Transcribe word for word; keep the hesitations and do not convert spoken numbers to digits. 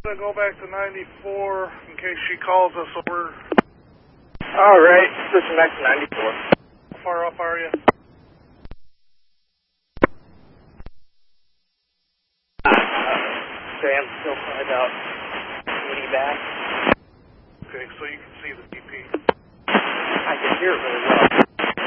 I'm going to go back to ninety-four in case she calls us over. All right, switching back to ninety-four. How far up are you? Uh, okay, I'm still probably about twenty back. Okay, so you can see the D P. I can hear it really well.